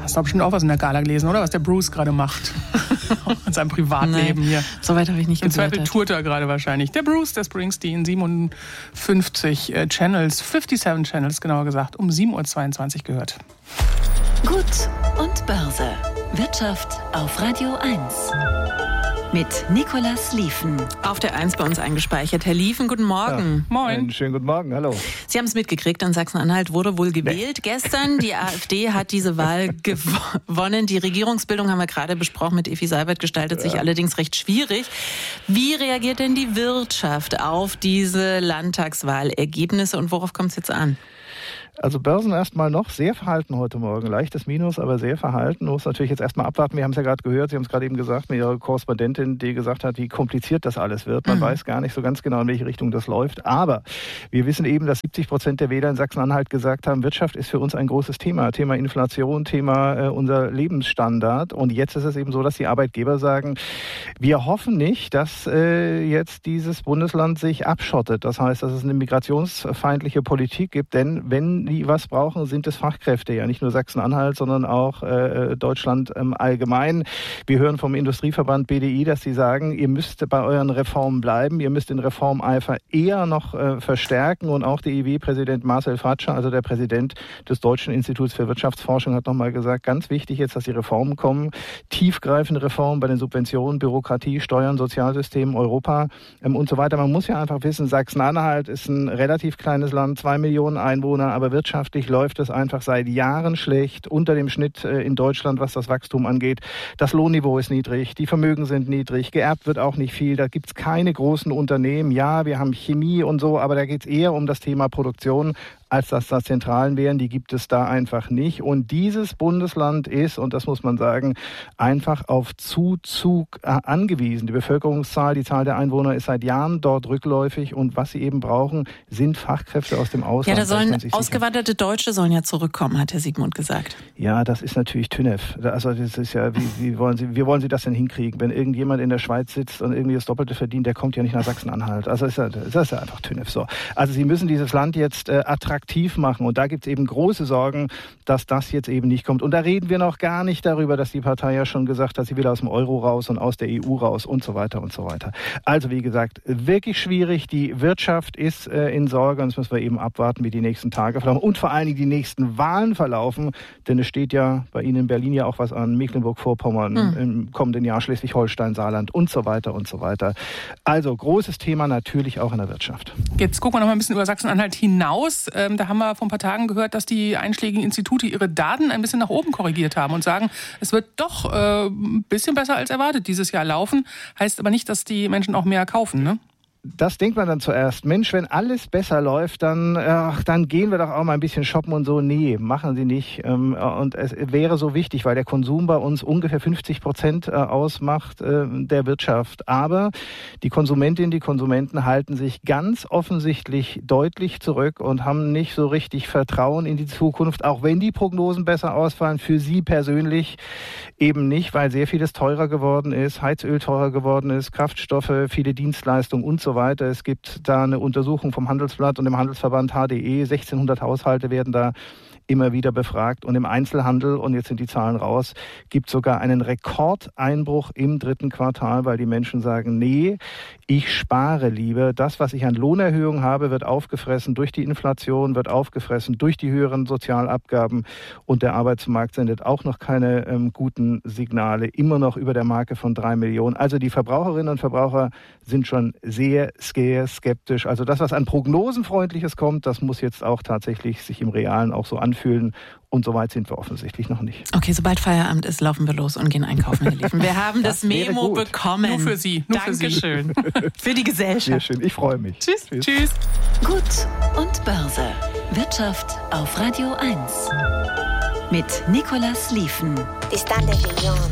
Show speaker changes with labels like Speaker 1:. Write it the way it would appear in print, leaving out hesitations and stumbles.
Speaker 1: Hast du bestimmt auch was in der Gala gelesen, oder? Was der Bruce gerade macht. In seinem Privatleben hier.
Speaker 2: Soweit habe ich nicht geblättert.
Speaker 1: Im Zweifel tourt er gerade wahrscheinlich. Der Bruce, der Springsteen, 57 Channels, 57 Channels genauer gesagt, um 7.22 Uhr gehört.
Speaker 3: Gut und Börse. Wirtschaft auf Radio 1. Mit Nicolas Lieven.
Speaker 2: Auf der 1 bei uns eingespeichert. Herr Lieven, guten Morgen.
Speaker 1: Ja, moin.
Speaker 4: Einen schönen guten Morgen, hallo.
Speaker 2: Sie haben es mitgekriegt, in Sachsen-Anhalt wurde wohl gewählt. Gestern, die AfD hat diese Wahl gewonnen. Die Regierungsbildung haben wir gerade besprochen mit Effi Seibert, gestaltet sich allerdings recht schwierig. Wie reagiert denn die Wirtschaft auf diese Landtagswahlergebnisse und worauf kommt es jetzt an?
Speaker 4: Also Börsen erstmal noch sehr verhalten heute Morgen. Leichtes Minus, aber sehr verhalten. Muss natürlich jetzt erstmal abwarten. Wir haben es ja gerade gehört, Sie haben es gerade eben gesagt, mit Ihrer Korrespondentin, die gesagt hat, wie kompliziert das alles wird. Man weiß gar nicht so ganz genau, in welche Richtung das läuft. Aber wir wissen eben, dass 70% der Wähler in Sachsen-Anhalt gesagt haben, Wirtschaft ist für uns ein großes Thema. Thema Inflation, Thema unser Lebensstandard. Und jetzt ist es eben so, dass die Arbeitgeber sagen, wir hoffen nicht, dass jetzt dieses Bundesland sich abschottet. Das heißt, dass es eine migrationsfeindliche Politik gibt. Denn wenn die was brauchen, sind es Fachkräfte. Ja, nicht nur Sachsen-Anhalt, sondern auch Deutschland allgemein. Wir hören vom Industrieverband BDI, dass sie sagen, ihr müsst bei euren Reformen bleiben. Ihr müsst den Reformeifer eher noch verstärken. Und auch der IW-Präsident Marcel Fratscher, also der Präsident des Deutschen Instituts für Wirtschaftsforschung, hat nochmal gesagt, ganz wichtig jetzt, dass die Reformen kommen. Tiefgreifende Reformen bei den Subventionen, Bürokratie, Steuern, Sozialsystemen, Europa und so weiter. Man muss ja einfach wissen, Sachsen-Anhalt ist ein relativ kleines Land, 2 Millionen Einwohner, aber wirtschaftlich läuft es einfach seit Jahren schlecht, unter dem Schnitt in Deutschland, was das Wachstum angeht. Das Lohnniveau ist niedrig, die Vermögen sind niedrig, geerbt wird auch nicht viel, da gibt es keine großen Unternehmen. Ja, wir haben Chemie und so, aber da geht es eher um das Thema Produktion, als dass das Zentralen wären, die gibt es da einfach nicht. Und dieses Bundesland ist, und das muss man sagen, einfach auf Zuzug angewiesen. Die Bevölkerungszahl, die Zahl der Einwohner ist seit Jahren dort rückläufig und was sie eben brauchen, sind Fachkräfte aus dem Ausland.
Speaker 2: Ja, da sollen ausgewanderte Deutsche sollen ja zurückkommen, hat Herr Sigmund gesagt.
Speaker 4: Ja, das ist natürlich TÜNEF. Also das ist ja, wie wollen Sie das denn hinkriegen? Wenn irgendjemand in der Schweiz sitzt und irgendwie das Doppelte verdient, der kommt ja nicht nach Sachsen-Anhalt. Also das ist ja einfach TÜNEF so. Also Sie müssen dieses Land jetzt attraktiv machen. Und da gibt es eben große Sorgen, dass das jetzt eben nicht kommt. Und da reden wir noch gar nicht darüber, dass die Partei ja schon gesagt hat, sie will aus dem Euro raus und aus der EU raus und so weiter und so weiter. Also wie gesagt, wirklich schwierig. Die Wirtschaft ist in Sorge und das müssen wir eben abwarten, wie die nächsten Tage verlaufen und vor allen Dingen die nächsten Wahlen verlaufen. Denn es steht ja bei Ihnen in Berlin ja auch was an, Mecklenburg-Vorpommern, im kommenden Jahr Schleswig-Holstein, Saarland und so weiter und so weiter. Also großes Thema natürlich auch in der Wirtschaft.
Speaker 1: Jetzt gucken wir noch mal ein bisschen über Sachsen-Anhalt hinaus. Da haben wir vor ein paar Tagen gehört, dass die einschlägigen Institute ihre Daten ein bisschen nach oben korrigiert haben und sagen, es wird doch ein bisschen besser als erwartet dieses Jahr laufen. Heißt aber nicht, dass die Menschen auch mehr kaufen, ne?
Speaker 4: Das denkt man dann zuerst. Mensch, wenn alles besser läuft, dann gehen wir doch auch mal ein bisschen shoppen und so. Nee, machen Sie nicht. Und es wäre so wichtig, weil der Konsum bei uns ungefähr 50% ausmacht der Wirtschaft. Aber die Konsumentinnen, die Konsumenten halten sich ganz offensichtlich deutlich zurück und haben nicht so richtig Vertrauen in die Zukunft, auch wenn die Prognosen besser ausfallen. Für Sie persönlich eben nicht, weil sehr vieles teurer geworden ist, Heizöl teurer geworden ist, Kraftstoffe, viele Dienstleistungen und so weiter. Es gibt da eine Untersuchung vom Handelsblatt und dem Handelsverband HDE. 1600 Haushalte werden da immer wieder befragt. Und im Einzelhandel, und jetzt sind die Zahlen raus, gibt es sogar einen Rekordeinbruch im 3. Quartal, weil die Menschen sagen, nee, ich spare lieber. Das, was ich an Lohnerhöhung habe, wird aufgefressen durch die Inflation, wird aufgefressen durch die höheren Sozialabgaben. Und der Arbeitsmarkt sendet auch noch keine guten Signale, immer noch über der Marke von 3 Millionen. Also die Verbraucherinnen und Verbraucher sind schon sehr skeptisch. Also das, was an Prognosenfreundliches kommt, das muss jetzt auch tatsächlich sich im Realen auch so anfühlen. Und so weit sind wir offensichtlich noch nicht.
Speaker 2: Okay, sobald Feierabend ist, laufen wir los und gehen einkaufen, Herr Lieven. Wir haben das Memo bekommen.
Speaker 1: Nur für Sie.
Speaker 2: Dankeschön. Für die Gesellschaft.
Speaker 4: Sehr schön, ich freue mich.
Speaker 1: Tschüss. Tschüss.
Speaker 3: Gut und Börse. Wirtschaft auf Radio 1. Mit Nicolas Lieven.
Speaker 5: Die Standard Union.